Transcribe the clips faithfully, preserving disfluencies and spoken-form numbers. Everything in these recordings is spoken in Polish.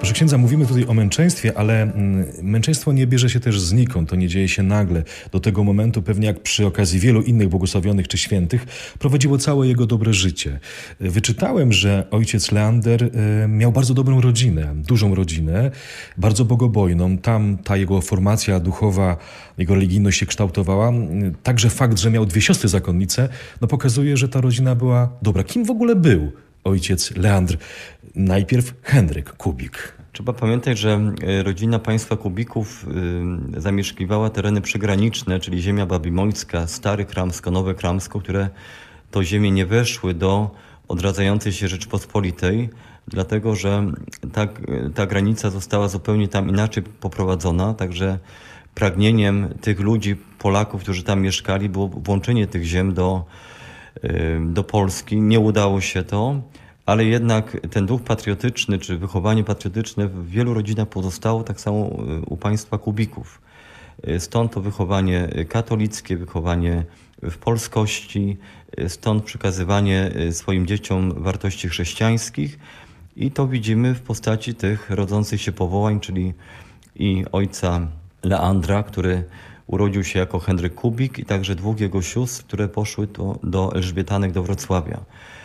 Proszę księdza, mówimy tutaj o męczeństwie, ale mm, męczeństwo nie bierze się też znikąd, to nie dzieje się nagle. Do tego momentu, pewnie jak przy okazji wielu innych błogosławionych czy świętych, prowadziło całe jego dobre życie. Wyczytałem, że ojciec Leander y, miał bardzo dobrą rodzinę, dużą rodzinę, bardzo bogobojną. Tam ta jego formacja duchowa, jego religijność się kształtowała. Także fakt, że miał dwie siostry zakonnice, no pokazuje, że ta rodzina była dobra. Kim w ogóle był ojciec Leandr? Najpierw Henryk Kubik. Trzeba pamiętać, że rodzina państwa Kubików y, zamieszkiwała tereny przygraniczne, czyli ziemia babimojska, Stary Kramsko, Nowe Kramsko, które to ziemie nie weszły do odradzającej się Rzeczpospolitej, dlatego że ta, ta granica została zupełnie tam inaczej poprowadzona, także pragnieniem tych ludzi, Polaków, którzy tam mieszkali, było włączenie tych ziem do, y, do Polski. Nie udało się to. Ale jednak ten duch patriotyczny, czy wychowanie patriotyczne w wielu rodzinach pozostało, tak samo u państwa Kubików. Stąd to wychowanie katolickie, wychowanie w polskości, stąd przekazywanie swoim dzieciom wartości chrześcijańskich i to widzimy w postaci tych rodzących się powołań, czyli i ojca Leandra, który urodził się jako Henryk Kubik i także dwóch jego sióstr, które poszły do, do Elżbietanek do Wrocławia.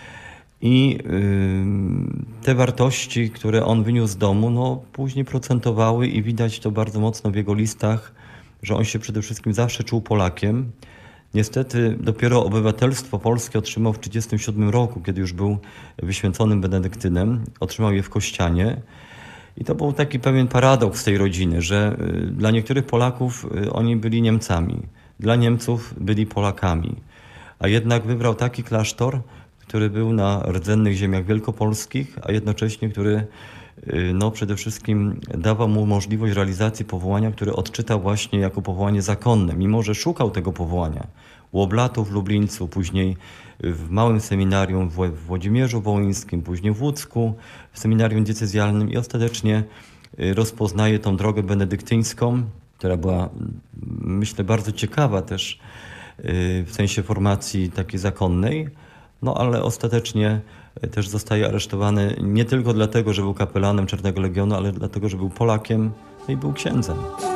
I y, te wartości, które on wyniósł z domu, no później procentowały i widać to bardzo mocno w jego listach, że on się przede wszystkim zawsze czuł Polakiem. Niestety dopiero obywatelstwo polskie otrzymał w tysiąc dziewięćset trzydziestym siódmym roku, kiedy już był wyświęconym benedyktynem. Otrzymał je w Kościanie. I to był taki pewien paradoks tej rodziny, że y, dla niektórych Polaków y, oni byli Niemcami, dla Niemców byli Polakami. A jednak wybrał taki klasztor, który był na rdzennych ziemiach wielkopolskich, a jednocześnie który no, przede wszystkim dawał mu możliwość realizacji powołania, które odczytał właśnie jako powołanie zakonne, mimo że szukał tego powołania. U oblatów w Lublińcu, później w małym seminarium w Włodzimierzu Wołyńskim, później w Łódzku, w seminarium diecezjalnym i ostatecznie rozpoznaje tą drogę benedyktyńską, która była, myślę, bardzo ciekawa też w sensie formacji takiej zakonnej. No ale ostatecznie też zostaje aresztowany nie tylko dlatego, że był kapelanem Czarnego Legionu, ale dlatego, że był Polakiem, no i był księdzem.